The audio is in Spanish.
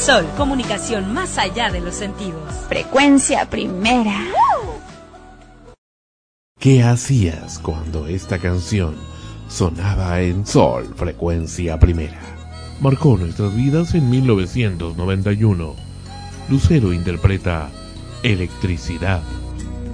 Sol, comunicación más allá de los sentidos. Frecuencia primera. ¿Qué hacías cuando esta canción sonaba en Sol, frecuencia primera? Marcó nuestras vidas en 1991. Lucero interpreta Electricidad.